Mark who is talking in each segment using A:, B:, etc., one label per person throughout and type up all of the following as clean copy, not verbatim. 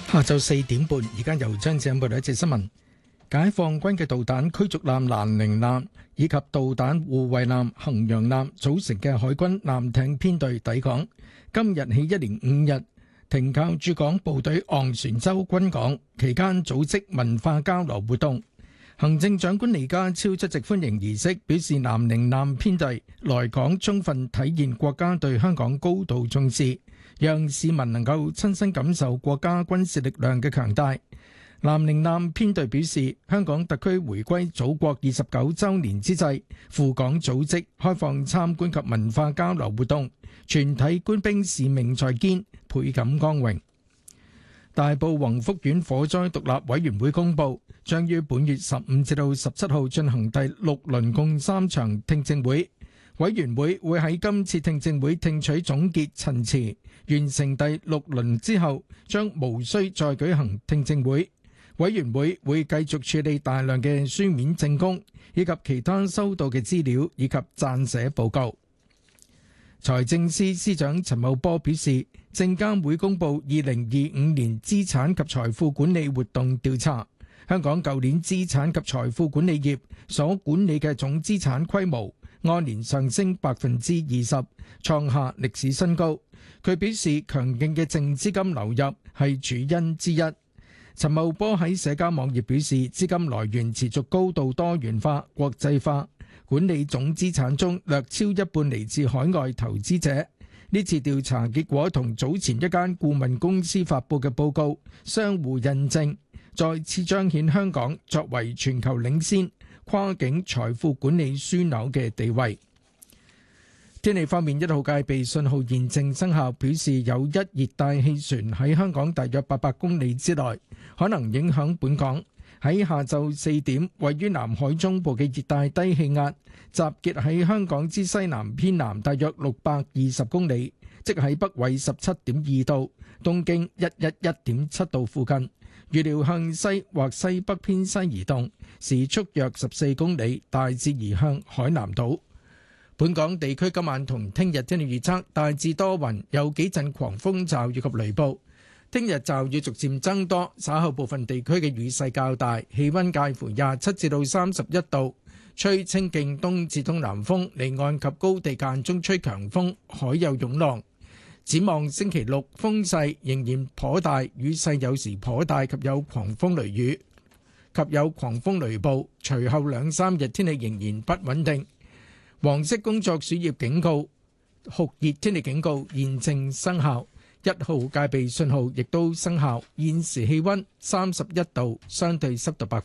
A: 下晝4點半，而家由張子欣報道一節新聞。解放軍嘅導彈驅逐艦蘭陵艦以及導彈護衛艦衡陽艦組成嘅海軍艦艇編隊抵港，今日起一連5日停靠駐港部隊昂船洲軍港，期間組織文化交流活動。行政長官李家超出席歡迎儀式，表示蘭陵艦編隊來港充分體現國家對香港高度重視，讓市民能夠親身感受國家軍事力量嘅強大。蘭陵艦編隊表示，香港特區回歸祖國29週年之際，赴港組織開放參觀及文化交流活動，全體官兵使命在肩，倍感光榮。大埔宏福苑火災獨立委員會公佈，將於本月15至到17號進行第6輪共3場聽證會。委員會會喺今次聽證會聽取總結陳詞，完成第6輪之後，將無需再舉行聽證會。委員會會繼續處理大量嘅書面證供，以及其他收到嘅資料，以及撰寫報告。財政司司長陳茂波表示，證監會公佈2025年資產及財富管理活動調查，香港舊年資產及財富管理業所管理嘅總資產規模按年上升20%，創下歷史新高。佢表示，強勁嘅淨資金流入係主因之一。陳茂波喺社交網頁表示，資金來源持續高度多元化、國際化，管理總資產中略超一半嚟自海外投資者。呢次調查結果同早前一間顧問公司發布嘅報告相互印證，再次彰顯香港作為全球領先跨境財富管理樞紐嘅地位。天氣方面，一號戒備信號現正生效，表示有一熱帶氣旋喺香港大約800公里之內，可能影響本港。喺下晝4點，位於南海中部嘅熱帶低氣壓集結喺香港之西南偏南大約620公里，即喺北緯17.2度、東經111.7度附近。預料向西或西北偏西移動，時速約14公里，大致移向海南島。本港地區今晚同聽日天氣預測，大致多雲，有幾陣狂風驟雨及雷暴。聽日驟雨逐漸增多，稍後部分地區嘅雨勢較大，氣溫介乎27至到31度，吹清勁東至東南風，離岸及高地間中吹強風，海有湧浪。展望星期六風勢仍然頗大，雨勢有時頗大及有狂風雷雨及有狂風雷暴。隨後2-3日天氣仍然不穩定。黃色工作暑熱警告、酷熱天氣警告現正生效，1號戒備信號亦都生效。現時氣溫31度，相對濕度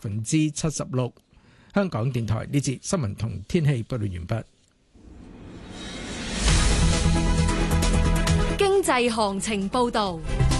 A: 76%。香港電台呢節新聞同天氣報道完畢。
B: 經濟行情報道。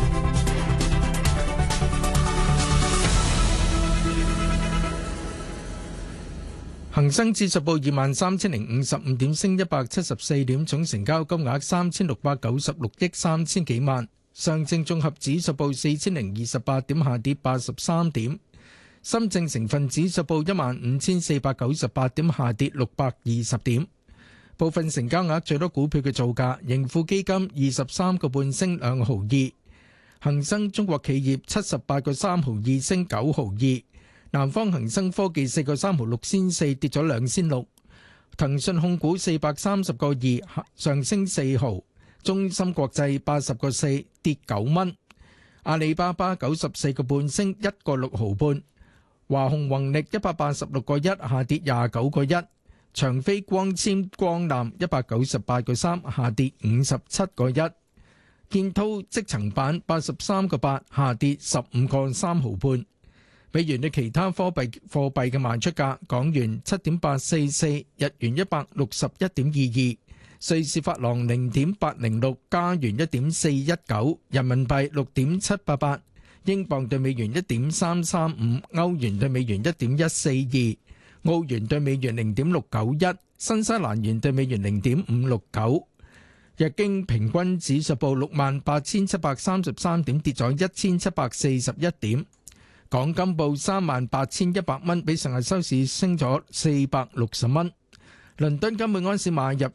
A: 恒生指數報23,055點，升174點，總成交金額3,696億3千幾萬。上證綜合指數報4,028點，下跌83點。深證成分指數報15,498點，下跌620點。部分成交額最多股票嘅造價：盈富基金23個半升2毫2，恒生中國企業78個3毫2升9毫2。南方恒生科技4個3毫6仙4跌咗2仙6，騰訊控股430個2上升4毫，中芯國際80個4跌9蚊，阿里巴巴94個半升1個6毫半，華虹宏力186個1下跌29個1，長飛光纖光纜198個3下跌57個1，建滔積層板83個8下跌15個3毫半。美元對其他貨幣嘅賣出價：港元7.844，日元161.22，瑞士法郎0.806，加元1.419，人民幣6.788，英鎊對美元1.335，歐元對美元1.142，澳元對美元0.691，新西蘭元對美元0.569。日經平均指數報68,733點，跌咗1,741點。港金報38,100蚊，比上日收市升咗460蚊。倫敦金每盎司買入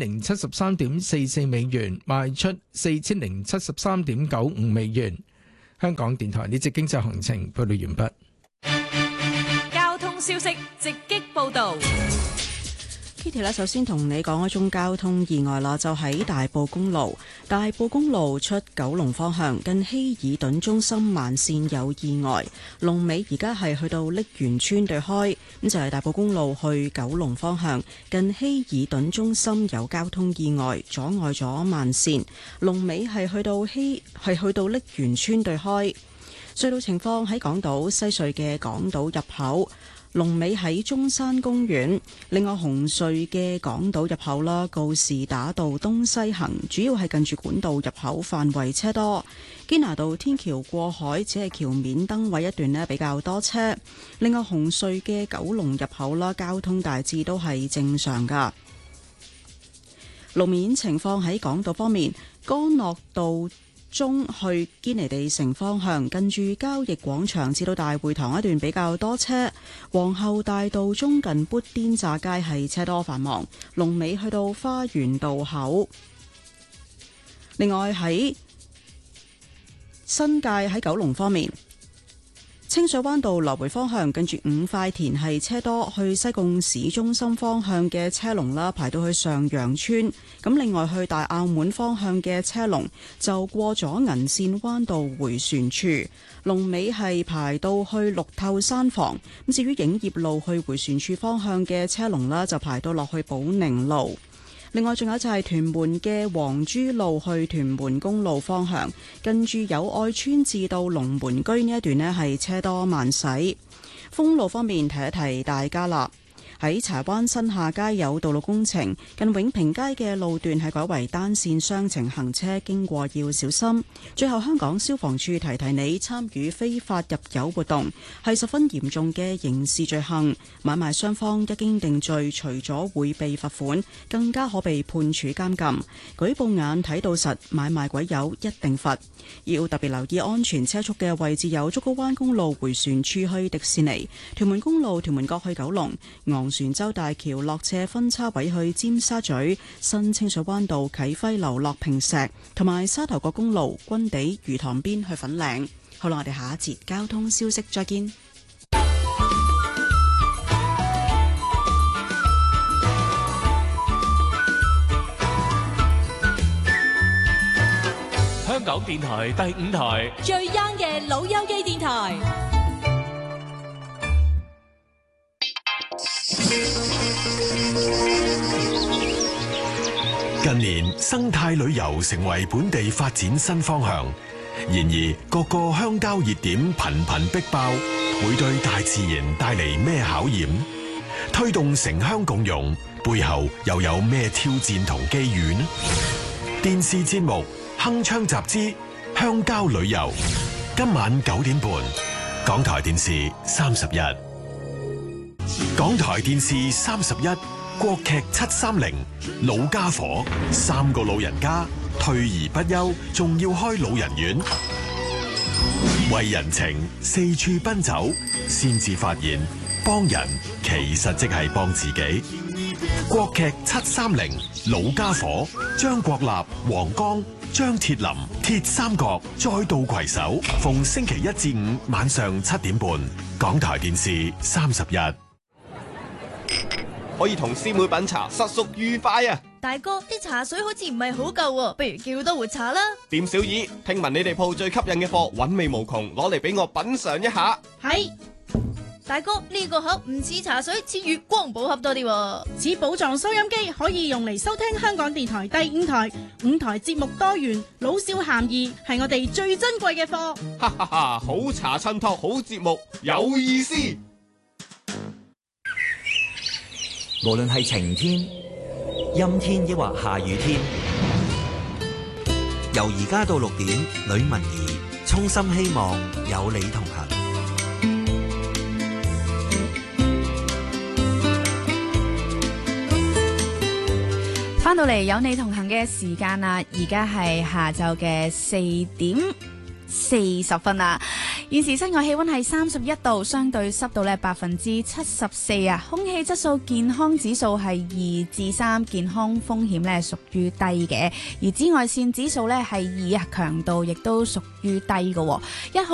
A: 4,073.44美元，賣出4,073.95美元。 香港電台呢節經濟行情報道完畢。
B: 交通消息直擊報導。
C: Kitty 咧，首先同你講一宗交通意外啦，就喺大埔公路出九龍方向近希爾頓中心慢線有意外，龍尾而家係去到瀝源村對開，咁就係大埔公路去九龍方向近希爾頓中心有交通意外，阻礙咗慢線，龍尾係去到瀝源村對開。隧道情況喺港島西隧嘅港島入口，龍尾喺中山公園。另外紅隧嘅港島入口啦，告士打道東西行主要係近住管道入口範圍車多。堅拿道天橋過海只係橋面燈位一段呢比較多車。另外紅隧嘅九龍入口啦，交通大致都係正常噶。路面情況喺港島方面，干諾道中去堅尼地城方向，近住交易廣場至到大會堂一段比較多車。皇后大道中近砵甸乍街係車多繁忙，龍尾去到花園道口。另外喺新界喺九龍方面，清水灣道來回方向近住五塊田係車多，去西貢市中心方向嘅車龍啦，排到去上洋村。咁另外去大澳門方向嘅車龍就過咗銀線灣道回旋處，龍尾係排到去綠透山房。咁至於影業路去回旋處方向嘅車龍啦，就排到落去寶寧路。另外仲有就係屯門嘅黃珠路去屯門公路方向，近住友愛村至到龍門居呢一段呢係車多慢駛。封路方面提一提大家啦。喺柴灣新下街有道路工程，近永平街嘅路段係改為單線雙程行車，經過要小心。最後，香港消防處提提你，參與非法入油活動係十分嚴重嘅刑事罪行，買賣雙方一經定罪，除咗會被罰款，更加可被判處監禁。舉報眼睇到實，買賣鬼友一定罰。要特別留意安全車速嘅位置有竹篙灣公路回旋處去迪士尼、屯門公路屯門角去九龍、昂船洲大橋落斜分叉位去尖沙咀、新清水灣道啟輝樓落坪石，同埋沙頭角公路軍地魚塘邊去粉嶺。好啦，我哋下一節交通消息再見。
D: 香港電台第5台
B: 最 young 嘅老友記電台。
E: 近年生態旅遊成為本地發展新方向，然而各個鄉郊熱點頻頻逼爆，會對大自然帶嚟咩考驗？推動城鄉共融背後又有咩挑戰同機遇呢？電視節目鏗鏘集之鄉郊旅遊，今晚9點半，港台電視31，港台電視31。國劇730老家伙，3個老人家退而不休，仲要開老人院，為人情四處奔走，先至發現幫人其實即係幫自己。國劇730老家伙，張國立、黃剛、張鐵林鐵三角再度攜手，逢星期1至5晚上7點半，港台電視31。
F: 可以同師妹品茶，實屬愉快啊！
G: 大哥，啲茶水好似唔係好夠喎，不如叫多壺茶啦。
F: 店小二，聽聞你哋鋪最吸引嘅貨，韻味無窮，攞嚟俾我品嘗一下。
G: 係，大哥，呢個盒唔似茶水，似月光寶盒多啲喎。
H: 似寶藏收音機，可以用嚟收聽香港電台第5台，5台節目多元，老少咸宜，係我哋最珍貴嘅貨。
F: 哈哈哈！好茶襯托好節目，有意思。
I: 無論係晴天、陰天抑或下雨天，由而家到6點，呂文儀衷心希望有你同行。
J: 翻到嚟有你同行嘅時間啦，而家係下晝嘅4點40分啦。 現時室外氣溫係31度，相對濕度咧74%啊，空氣質素健康指數係2至3，健康風險咧屬於低嘅，而紫外線指數咧係2啊，強度亦都屬於低嘅。